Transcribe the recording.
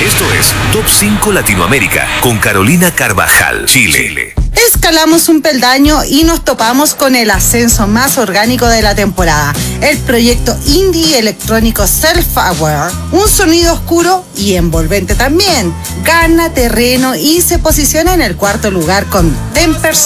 Esto es Top 5 Latinoamérica con Carolina Carvajal, Chile. Escalamos un peldaño y nos topamos con el ascenso más orgánico de la temporada, el proyecto indie electrónico Self-Aware, un sonido oscuro y envolvente también. Gana terreno y se posiciona en el cuarto lugar con 10%.